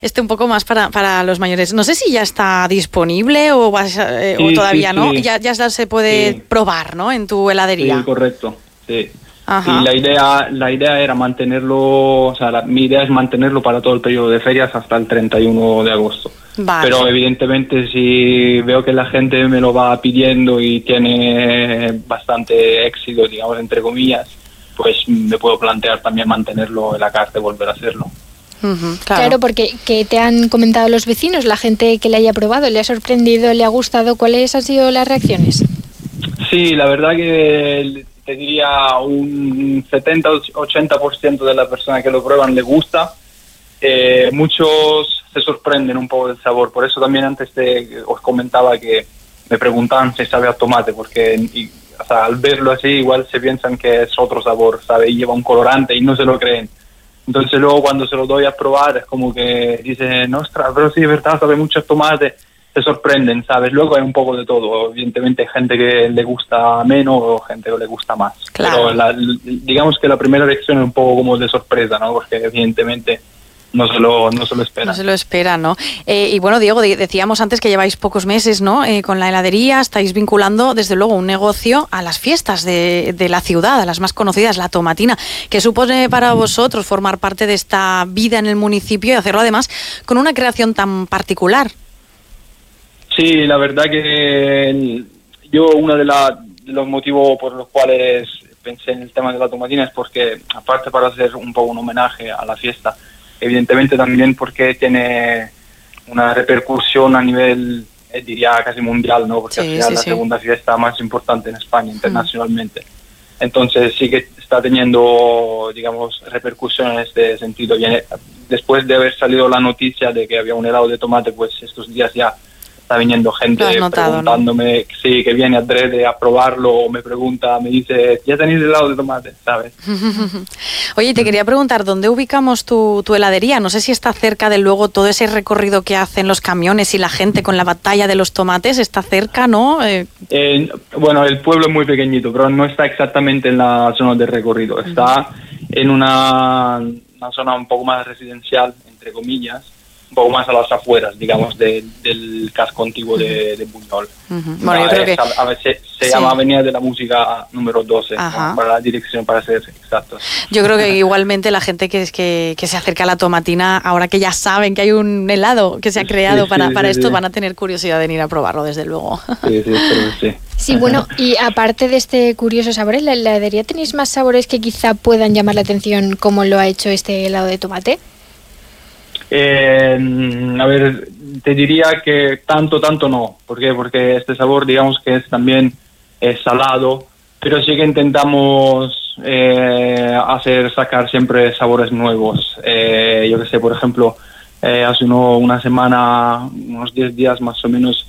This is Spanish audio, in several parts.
un poco más para los mayores. No sé si ya está disponible o todavía no. Ya se puede probar, ¿no? En tu heladería. Sí, correcto. Sí. Ajá. Y la idea era mantenerlo, o sea, mi idea es mantenerlo para todo el periodo de ferias hasta el 31 de agosto. Vale. Pero evidentemente si veo que la gente me lo va pidiendo y tiene bastante éxito, digamos, entre comillas, pues me puedo plantear también mantenerlo en la carta y volver a hacerlo. Claro, porque ¿qué te han comentado los vecinos? La gente que le haya probado, ¿le ha sorprendido, le ha gustado? ¿Cuáles han sido las reacciones? Sí, la verdad que te diría un 70-80% de las personas que lo prueban le gusta. Muchos se sorprenden un poco del sabor, por eso también antes os comentaba que me preguntaban si sabe a tomate, porque o sea, al verlo así igual se piensan que es otro sabor, ¿sabe? Y lleva un colorante y no se lo creen. Entonces luego cuando se lo doy a probar es como que dicen, ostras, pero sí, es verdad, sabe mucho a tomate. Se sorprenden, ¿sabes? Luego hay un poco de todo. Evidentemente hay gente que le gusta menos o gente que le gusta más. Claro. Pero digamos que la primera reacción es un poco como de sorpresa, ¿no? Porque evidentemente no se lo espera. No se lo espera, ¿no? Y bueno, Diego, decíamos antes que lleváis pocos meses, ¿no? Con la heladería, estáis vinculando desde luego un negocio a las fiestas de la ciudad, a las más conocidas, la Tomatina. ¿Qué supone para vosotros formar parte de esta vida en el municipio y hacerlo además con una creación tan particular? Sí, la verdad que yo uno de los motivos por los cuales pensé en el tema de la Tomatina es porque, aparte para hacer un poco un homenaje a la fiesta, evidentemente también porque tiene una repercusión a nivel, diría, casi mundial, ¿no? Porque al final es la segunda fiesta más importante en España internacionalmente. Entonces sí que está teniendo, digamos, repercusión en este sentido. Después de haber salido la noticia de que había un helado de tomate, pues estos días ya está viniendo gente preguntándome, ¿no? Sí, que viene adrede a probarlo, o me pregunta, me dice, ¿ya tenéis helado de tomate? ¿Sabes? Oye, te quería preguntar, ¿dónde ubicamos tu heladería? No sé si está cerca de luego todo ese recorrido que hacen los camiones y la gente con la batalla de los tomates, ¿está cerca, no? Bueno, el pueblo es muy pequeñito, pero no está exactamente en la zona de recorrido, está en una zona un poco más residencial, entre comillas, un poco más a las afueras, digamos, del casco antiguo de Buñol. Bueno, yo creo que a veces se llama Avenida de la Música número 12, ¿no? Para la dirección, para ser exactos. Yo creo que igualmente la gente que se acerca a la Tomatina, ahora que ya saben que hay un helado que se ha creado para esto, van a tener curiosidad de ir a probarlo, desde luego. Sí, espero que sí. Sí, bueno, y aparte de este curioso sabor, ¿en la heladería tenéis más sabores que quizá puedan llamar la atención, como lo ha hecho este helado de tomate? A ver, te diría que tanto no. ¿Por qué? Porque este sabor, digamos que es también salado, pero sí que intentamos sacar siempre sabores nuevos. Yo que sé, por ejemplo, hace una semana, unos 10 días más o menos,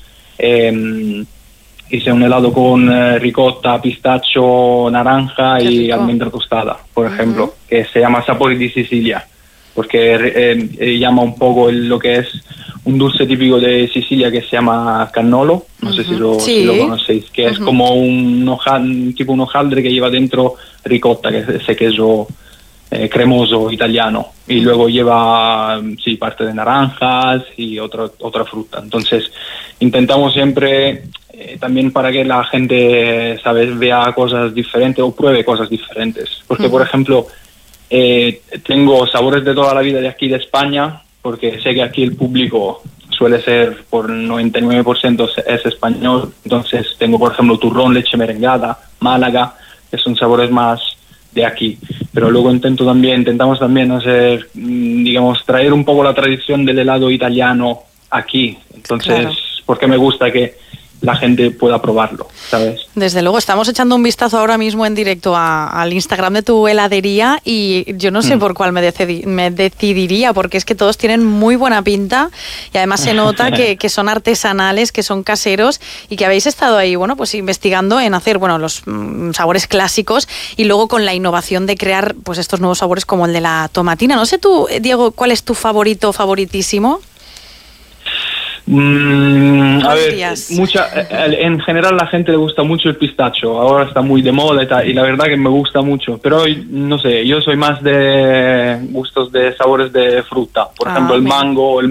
hice un helado con ricota, pistacho, naranja y almendra tostada, por ejemplo, que se llama Sapori di Sicilia, porque llama un poco lo que es un dulce típico de Sicilia que se llama cannolo, no sé si lo conocéis, que es como un hojaldre que lleva dentro ricota, que es ese queso cremoso italiano, y luego lleva parte de naranjas y otra fruta. Entonces intentamos siempre también para que la gente, ¿sabes?, vea cosas diferentes o pruebe cosas diferentes, porque por ejemplo tengo sabores de toda la vida de aquí de España, porque sé que aquí el público suele ser por 99% es español. Entonces tengo, por ejemplo, turrón, leche merengada, Málaga, que son sabores más de aquí. Pero luego intentamos también hacer, digamos, traer un poco la tradición del helado italiano aquí. Entonces, porque me gusta que la gente pueda probarlo, ¿sabes? Desde luego, estamos echando un vistazo ahora mismo en directo al Instagram de tu heladería y yo no sé por cuál me decidiría, porque es que todos tienen muy buena pinta y además se nota que son artesanales, que son caseros y que habéis estado ahí, bueno, pues investigando en hacer, bueno, los sabores clásicos y luego con la innovación de crear, pues estos nuevos sabores como el de la tomatina. No sé tú, Diego, ¿cuál es tu favoritísimo? A ver, en general la gente le gusta mucho el pistacho, ahora está muy de moda y tal, y la verdad que me gusta mucho, pero no sé, yo soy más de gustos de sabores de fruta, por ejemplo el mango, el